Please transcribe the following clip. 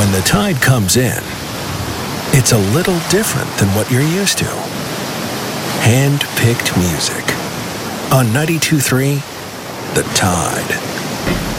When the Tide comes in, it's a little different than what you're used to. Hand-picked music. On 92.3, The Tide.